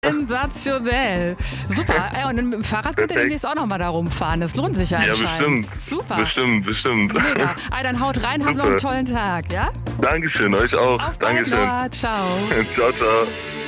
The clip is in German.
Sensationell. Super. Und mit dem Fahrrad könnt ihr demnächst auch noch mal da rumfahren. Das lohnt sich ja anscheinend. Ja, bestimmt. Super. Bestimmt. Mega. Dann haut rein, habt noch einen tollen Tag, ja? Dankeschön, euch auch. Auf Dankeschön. bald, ciao. Ciao.